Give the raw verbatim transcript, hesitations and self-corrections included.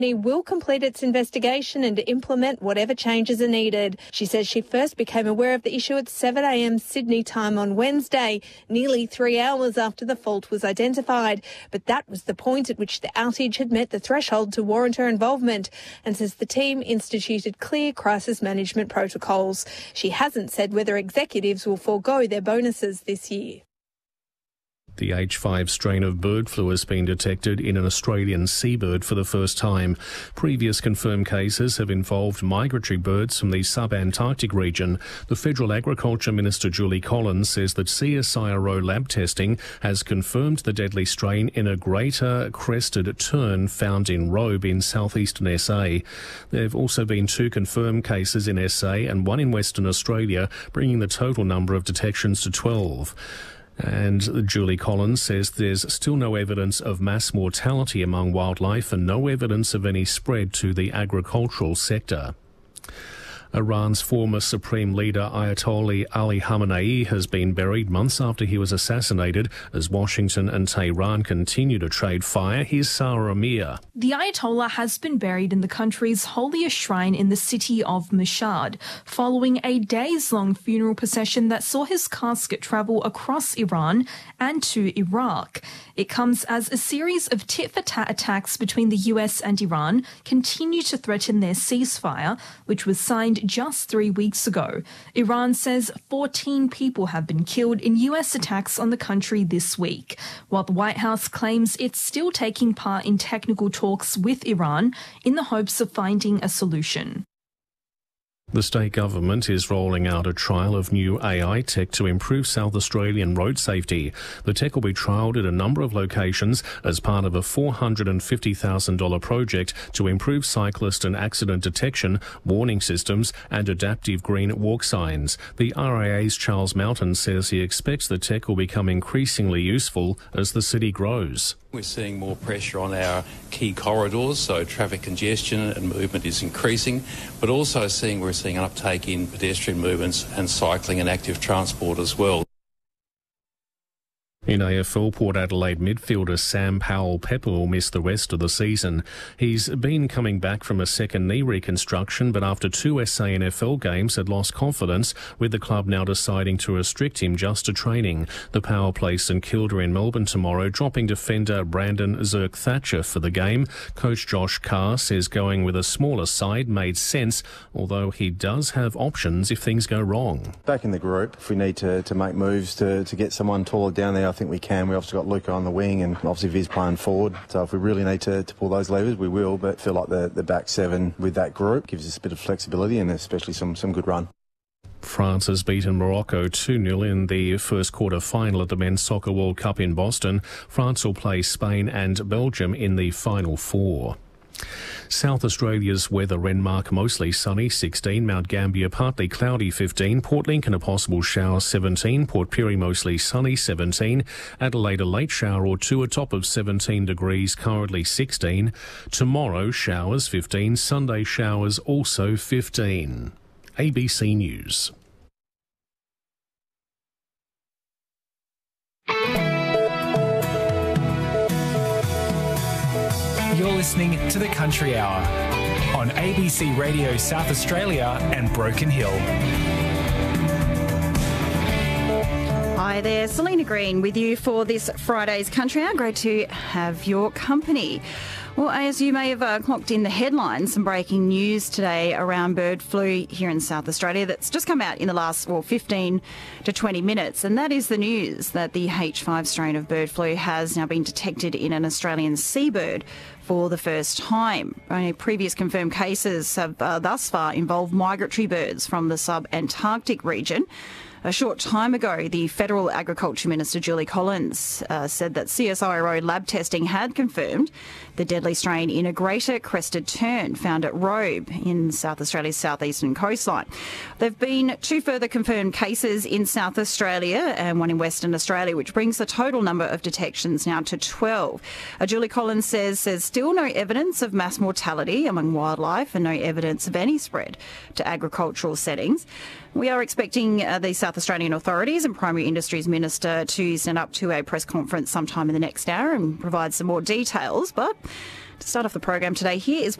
will complete its investigation and implement whatever changes are needed. She says she first became aware of the issue at seven a m Sydney time on Wednesday, nearly three hours after the fault was identified. But that was the point at which the outage had met the threshold to warrant her involvement, and says the team instituted clear crisis management protocols. She hasn't said whether executives will forego their bonuses this year. The H five strain of bird flu has been detected in an Australian seabird for the first time. Previous confirmed cases have involved migratory birds from the sub-Antarctic region. The Federal Agriculture Minister Julie Collins says that C S I R O lab testing has confirmed the deadly strain in a greater crested tern found in Robe in southeastern S A. There have also been two confirmed cases in S A and one in Western Australia, bringing the total number of detections to twelve. And Julie Collins says there's still no evidence of mass mortality among wildlife and no evidence of any spread to the agricultural sector. Iran's former supreme leader Ayatollah Ali Khamenei has been buried months after he was assassinated as Washington and Tehran continue to trade fire. Here's Sarah Amir. The Ayatollah has been buried in the country's holiest shrine in the city of Mashhad, following a days-long funeral procession that saw his casket travel across Iran and to Iraq. It comes as a series of tit-for-tat attacks between the U S and Iran continue to threaten their ceasefire, which was signed just three weeks ago. Iran says fourteen people have been killed in U S attacks on the country this week, while the White House claims it's still taking part in technical talks with Iran in the hopes of finding a solution. The state government is rolling out a trial of new A I tech to improve South Australian road safety. The tech will be trialled at a number of locations as part of a four hundred fifty thousand dollars project to improve cyclist and accident detection, warning systems and adaptive green walk signs. The R A A's Charles Mountain says he expects the tech will become increasingly useful as the city grows. We're seeing more pressure on our key corridors, so traffic congestion and movement is increasing, but also seeing we're seeing an uptake in pedestrian movements and cycling and active transport as well. In A F L, Port Adelaide midfielder Sam Powell-Pepper will miss the rest of the season. He's been coming back from a second knee reconstruction, but after two S A N F L games had lost confidence, with the club now deciding to restrict him just to training. The Power plays St Kilda in Melbourne tomorrow, dropping defender Brandon Zerk-Thatcher for the game. Coach Josh Carr says going with a smaller side made sense, although he does have options if things go wrong. Back in the group, if we need to, to make moves to, to get someone taller down there, I think we can. We obviously got Luca on the wing and obviously Viz playing forward. So if we really need to, to pull those levers, we will. But I feel like the, the back seven with that group gives us a bit of flexibility and especially some, some good run. France has beaten Morocco two nil in the first quarter final at the Men's Soccer World Cup in Boston. France will play Spain and Belgium in the final four. South Australia's weather: Renmark mostly sunny sixteen, Mount Gambier partly cloudy fifteen, Port Lincoln a possible shower seventeen, Port Pirie mostly sunny seventeen, Adelaide a late shower or two, a top of seventeen degrees, currently sixteen. Tomorrow showers fifteen, Sunday showers also fifteen. A B C News. You're listening to The Country Hour on A B C Radio South Australia and Broken Hill. Hi there, Selena Green with you for this Friday's Country Hour. Great to have your company. Well, as you may have uh, clocked in the headlines, some breaking news today around bird flu here in South Australia that's just come out in the last, well, fifteen to twenty minutes. And that is the news that the H five strain of bird flu has now been detected in an Australian seabird for the first time. Only previous confirmed cases have uh, thus far involved migratory birds from the sub-Antarctic region. A short time ago, the Federal Agriculture Minister Julie Collins uh, said that C S I R O lab testing had confirmed the deadly strain in a greater crested tern found at Robe in South Australia's southeastern coastline. There have been two further confirmed cases in South Australia and one in Western Australia, which brings the total number of detections now to twelve. Uh, Julie Collins says there's still no evidence of mass mortality among wildlife and no evidence of any spread to agricultural settings. We are expecting uh, the South Australian authorities and Primary Industries Minister to stand up to a press conference sometime in the next hour and provide some more details, but To start off the program today, here is